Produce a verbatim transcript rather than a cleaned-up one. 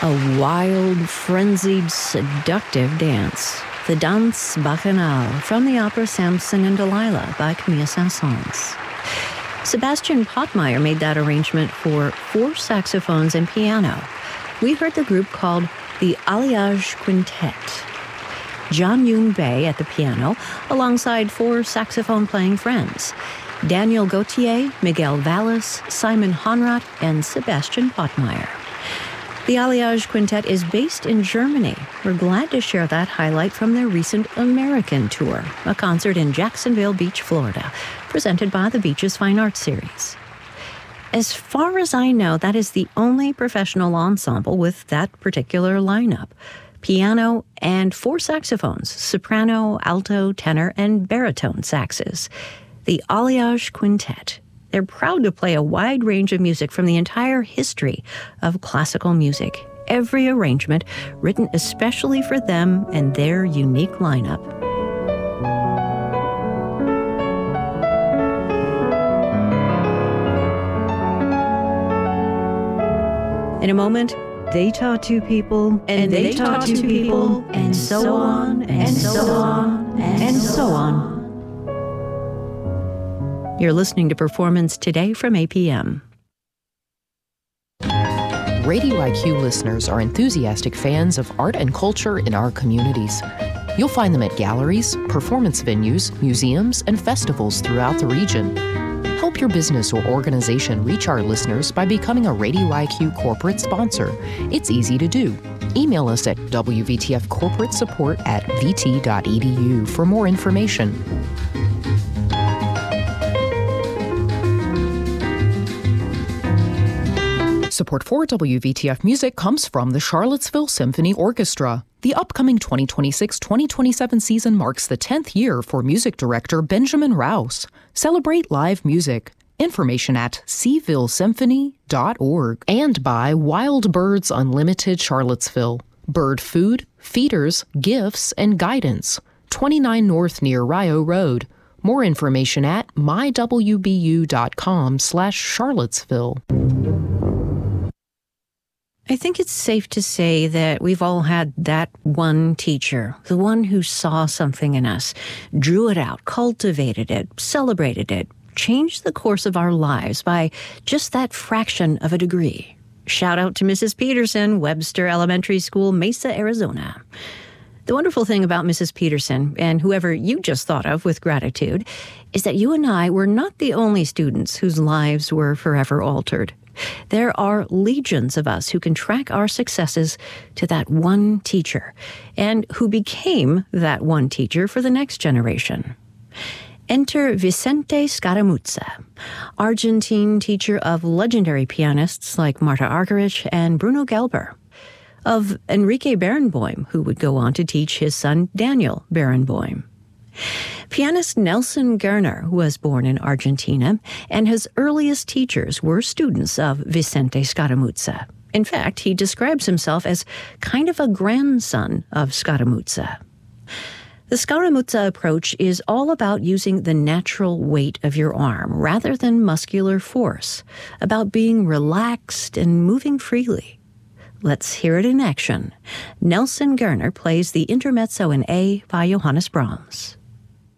A wild, frenzied, seductive dance. The Danse Bacchanale from the opera Samson and Delilah by Camille Saint-Saëns. Sebastian Pottmeyer made that arrangement for four saxophones and piano. We heard the group called the Alliage Quintet. John Yoon Bae at the piano, alongside four saxophone-playing friends. Daniel Gauthier, Miguel Vallis, Simon Honrath, and Sebastian Pottmeyer. The Alliage Quintet is based in Germany. We're glad to share that highlight from their recent American tour, a concert in Jacksonville Beach, Florida, presented by the Beach's Fine Arts Series. As far as I know, that is the only professional ensemble with that particular lineup. Piano and four saxophones, soprano, alto, tenor, and baritone saxes. The Alliage Quintet. They're proud to play a wide range of music from the entire history of classical music. Every arrangement written especially for them and their unique lineup. In a moment, they taught two people, and, and they, they taught two people, people, and so on, and so on, and so on. You're listening to Performance Today from A P M. Radio I Q listeners are enthusiastic fans of art and culture in our communities. You'll find them at galleries, performance venues, museums, and festivals throughout the region. Help your business or organization reach our listeners by becoming a Radio I Q corporate sponsor. It's easy to do. Email us at W V T F corporate support at v t dot e d u for more information. Support for W V T F Music comes from the Charlottesville Symphony Orchestra. The upcoming twenty twenty-six twenty twenty-seven season marks the tenth year for music director Benjamin Rouse. Celebrate live music. Information at seville symphony dot org. And by Wild Birds Unlimited Charlottesville. Bird food, feeders, gifts, and guidance. twenty-nine North near Rio Road. More information at my w b u dot com slash Charlottesville. I think it's safe to say that we've all had that one teacher, the one who saw something in us, drew it out, cultivated it, celebrated it, changed the course of our lives by just that fraction of a degree. Shout out to Missus Peterson, Webster Elementary School, Mesa, Arizona. The wonderful thing about Missus Peterson, and whoever you just thought of with gratitude, is that you and I were not the only students whose lives were forever altered. There are legions of us who can track our successes to that one teacher, and who became that one teacher for the next generation. Enter Vicente Scaramuzza, Argentine teacher of legendary pianists like Marta Argerich and Bruno Gelber, of Enrique Barenboim, who would go on to teach his son Daniel Barenboim. Pianist Nelson Gerner was born in Argentina, and his earliest teachers were students of Vicente Scaramuzza. In fact, he describes himself as kind of a grandson of Scaramuzza. The Scaramuzza approach is all about using the natural weight of your arm rather than muscular force, about being relaxed and moving freely. Let's hear it in action. Nelson Gerner plays the Intermezzo in A by Johannes Brahms.